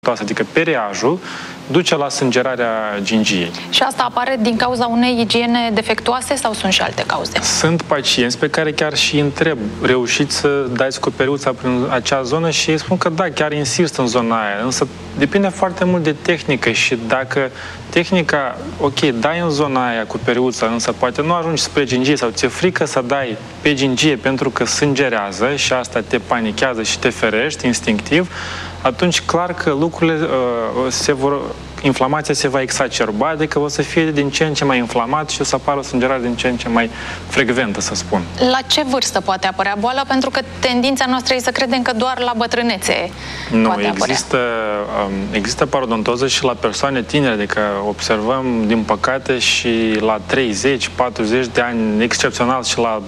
adică periajul, duce la sângerarea gingiei. Și asta apare din cauza unei igiene defectuoase sau sunt și alte cauze? Sunt pacienți pe care chiar și întreb, reușiți să dați cu periuța prin acea zonă și ei spun că da, chiar insist în zona aia, însă depinde foarte mult de tehnică și dacă tehnica, ok, dai în zona aia cu periuța, însă poate nu ajungi spre gingie sau ți-e frică să dai pe gingie pentru că sângerează și asta te panichează și te ferești instinctiv, atunci clar că lucrurile inflamația se va exacerba, adică o să fie din ce în ce mai inflamat și o să apară o sângerare din ce în ce mai frecventă, să spun. La ce vârstă poate apărea boala? Pentru că tendința noastră e să credem că doar la bătrânețe poate apărea. Există parodontoză și la persoane tinere, adică observăm, din păcate, și la 30, 40 de ani, excepțional și la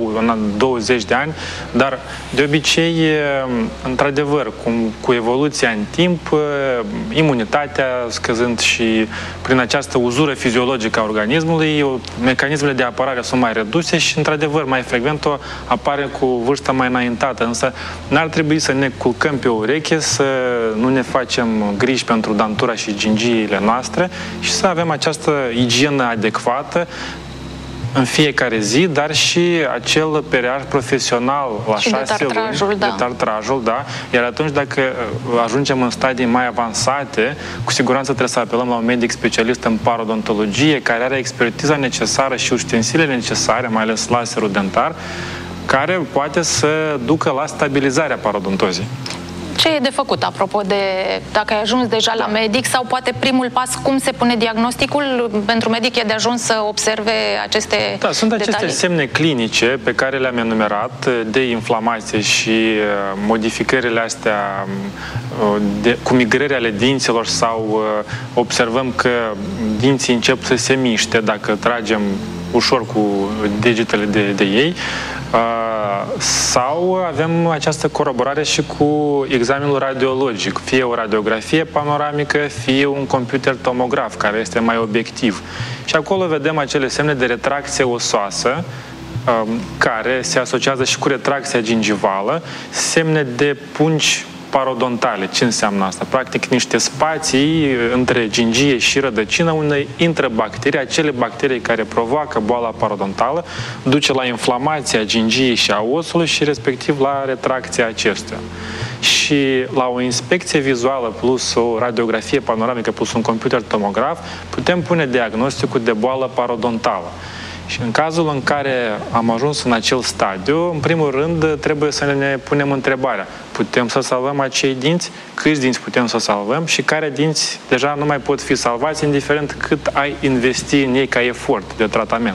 20 de ani, dar de obicei, într-adevăr, cu evoluția în timp, imunitatea scăzând și prin această uzură fiziologică a organismului, mecanismele de apărare sunt mai reduse și, într-adevăr, mai frecvent apare cu vârsta mai înaintată. Însă n-ar trebui să ne culcăm pe ureche, să nu ne facem griji pentru dantura și gingiile noastre și să avem această igienă adecvată în fiecare zi, dar și acel periaj profesional la 6 luni, de tartrajul, da. Iar atunci, dacă ajungem în stadii mai avansate, cu siguranță trebuie să apelăm la un medic specialist în parodontologie, care are expertiza necesară și ustensilele necesare, mai ales laserul dentar, care poate să ducă la stabilizarea parodontozii. Ce e de făcut, apropo de dacă ai ajuns deja la medic, sau poate primul pas, cum se pune diagnosticul? Pentru medic e de ajuns să observe aceste detalii? Da, sunt aceste semne clinice pe care le-am enumerat de inflamație și modificările astea cu migrări ale dinților sau observăm că dinții încep să se miște dacă tragem ușor cu degetele de ei, sau avem această coroborare și cu examenul radiologic, fie o radiografie panoramică, fie un computer tomograf, care este mai obiectiv. Și acolo vedem acele semne de retracție osoasă, care se asociază și cu retracția gingivală, semne de pungi parodontale. Ce înseamnă asta? Practic niște spații între gingie și rădăcină unde intră bacterii, acele bacterii care provoacă boala parodontală, duce la inflamația gingiei și a osului și respectiv la retracția acestuia. Și la o inspecție vizuală plus o radiografie panoramică plus un computer tomograf putem pune diagnosticul de boală parodontală. Și în cazul în care am ajuns în acel stadiu, în primul rând trebuie să ne punem întrebarea: putem să salvăm acei dinți? Câți dinți putem să salvăm? Și care dinți deja nu mai pot fi salvați, indiferent cât ai investi în ei ca efort de tratament?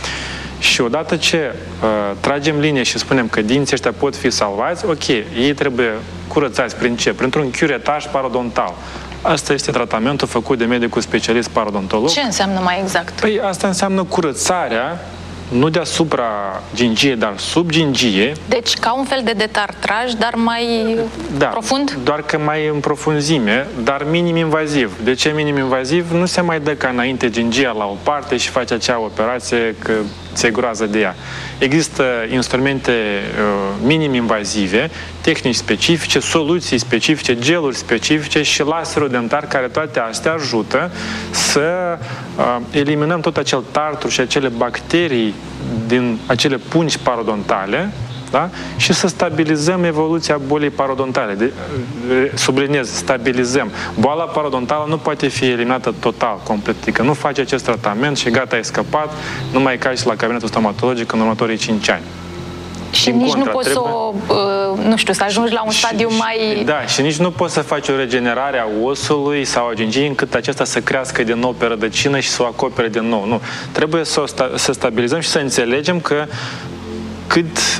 Și odată ce tragem linie și spunem că dinții ăștia pot fi salvați, ok, ei trebuie curățați prin ce? Printr-un curetaj parodontal. Asta este tratamentul făcut de medicul specialist parodontolog. Ce înseamnă mai exact? Păi asta înseamnă curățarea, nu deasupra gingie, dar sub gingie. Deci ca un fel de detartraj, dar mai profund? Doar că mai în profunzime, dar minim invaziv. De ce minim invaziv? Nu se mai dă ca înainte gingia la o parte și face acea operație că ți-e groază de ea. Există instrumente minim invazive, tehnici specifice, soluții specifice, geluri specifice și laserul dentar, care toate astea ajută să eliminăm tot acel tartru și acele bacterii din acele pungi parodontale, da? Și să stabilizăm evoluția bolii parodontale. Subliniez, stabilizăm. Boala parodontală nu poate fi eliminată total, complet. Adică nu faci acest tratament și gata, ai scăpat, nu mai cazi la cabinetul stomatologic în următorii 5 ani. Și nici nu poți să nu știu, să ajungi la un stadiu mai... Da, și nici nu poți să faci o regenerare a osului sau a gingiei încât acesta să crească din nou pe rădăcină și să o acopere din nou. Nu. Trebuie să stabilizăm și să înțelegem că cu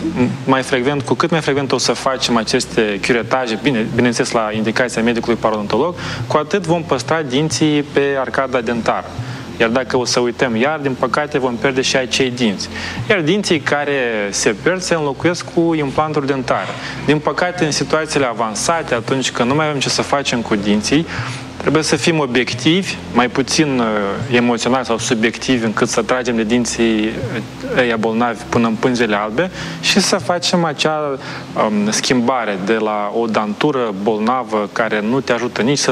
cât mai frecvent o să facem aceste curetaje, bineînțeles la indicația medicului parodontolog, cu atât vom păstra dinții pe arcada dentară. Iar dacă o să uităm iar, din păcate vom pierde și acei dinți. Iar dinții care se pierd se înlocuiesc cu implanturi dentare. Din păcate, în situațiile avansate, atunci când nu mai avem ce să facem cu dinții, trebuie să fim obiectivi, mai puțin emoționali sau subiectivi, încât să tragem de dinții ăia bolnavi până în pânzele albe și să facem acea schimbare de la o dantură bolnavă care nu te ajută nici să